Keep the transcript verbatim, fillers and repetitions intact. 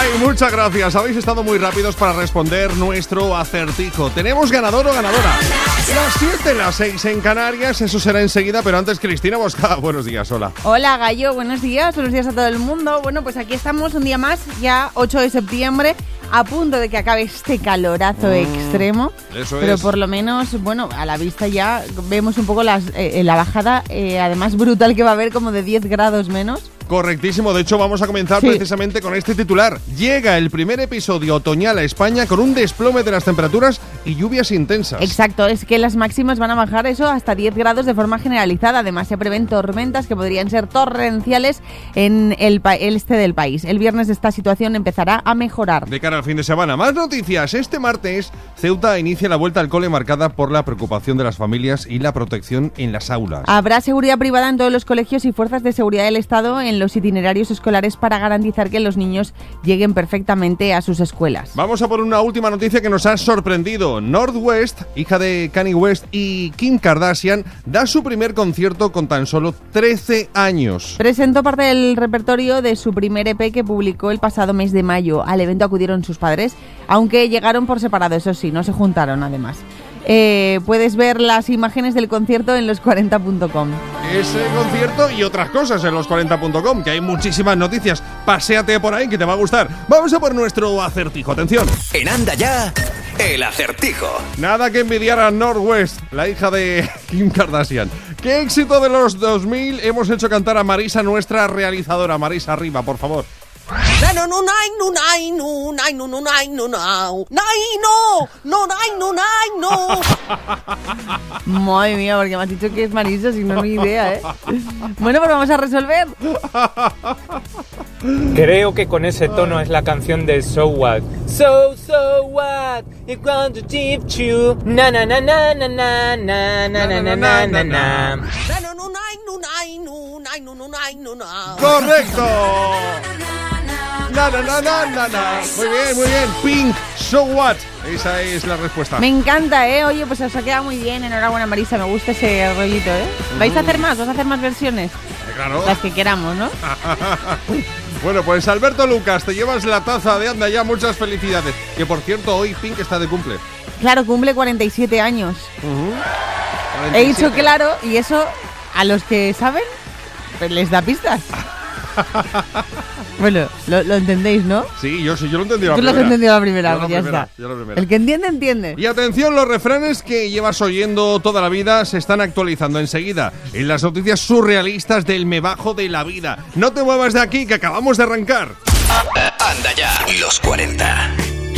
Muchas gracias, habéis estado muy rápidos para responder nuestro acertijo. ¿Tenemos ganador o ganadora? Las siete, las seis en Canarias, eso será enseguida, pero antes Cristina Bosca. Buenos días, hola. Hola Gallo, buenos días, buenos días a todo el mundo. Bueno, pues aquí estamos un día más, ya ocho de septiembre, a punto de que acabe este calorazo mm, extremo. Eso pero es. por lo menos, bueno, a la vista ya vemos un poco las, eh, la bajada, eh, además brutal que va a haber, como de diez grados menos. Correctísimo, de hecho vamos a comenzar sí. precisamente con este titular. Llega el primer episodio otoñal a España con un desplome de las temperaturas y lluvias intensas. Exacto, es que las máximas van a bajar eso hasta diez grados de forma generalizada. Además se prevén tormentas que podrían ser torrenciales en el, pa- el este del país. El viernes esta situación empezará a mejorar. De cara al fin de semana, más noticias. Este martes, Ceuta inicia la vuelta al cole marcada por la preocupación de las familias y la protección en las aulas. Habrá seguridad privada en todos los colegios y fuerzas de seguridad del Estado en los itinerarios escolares para garantizar que los niños lleguen perfectamente a sus escuelas. Vamos a por una última noticia que nos ha sorprendido. North West, hija de Kanye West y Kim Kardashian, da su primer concierto con tan solo trece años. Presentó parte del repertorio de su primer E P que publicó el pasado mes de mayo. Al evento acudieron sus padres, aunque llegaron por separado, eso sí, no se juntaron además. Eh, puedes ver las imágenes del concierto en los cuarenta punto com. Ese concierto y otras cosas en los cuarenta punto com, que hay muchísimas noticias. Paséate por ahí que te va a gustar. Vamos a por nuestro acertijo. Atención. En Anda Ya, el acertijo. Nada que envidiar a North West, la hija de Kim Kardashian. ¿Qué éxito de los dos mil hemos hecho cantar a Marisa, nuestra realizadora? Marisa, arriba, por favor. No, no, no, no, no, no, no, no, no, no, no, no, no, no. Madre mía, porque me has dicho que es Marisa, si no, ni idea, ¿eh? Bueno, pues vamos a resolver. Creo que con ese tono es la canción de So What. So, so what? It want to keep you. Na na na na na na na na na na na na na. No, no, no, no, no, no, no, no. ¡Correcto! Na, na, na, na, na, na. Muy bien, muy bien. Pink, So What. Esa es la respuesta. Me encanta, ¿eh? Oye, pues os ha quedado muy bien. Enhorabuena, Marisa. Me gusta ese rollito, ¿eh? ¿Vais a hacer más? ¿Vais a hacer más versiones? Claro. Las que queramos, ¿no? Bueno, pues Alberto Lucas, te llevas la taza de Anda Ya. Muchas felicidades. Que por cierto, hoy Pink está de cumple. Claro, cumple cuarenta y siete años. Uh-huh. cuarenta y siete. He dicho claro, y eso a los que saben, pues les da pistas. Bueno, lo, lo entendéis, ¿no? Sí, yo sí, yo lo entendí a la Tú primera. lo has entendido a la primera, Yo pues la ya primera, está. yo la primera. El que entiende, entiende. Y atención, los refranes que llevas oyendo toda la vida se están actualizando enseguida en las noticias surrealistas del Me Bajo de la Vida. No te muevas de aquí, que acabamos de arrancar. Anda Ya, los cuarenta.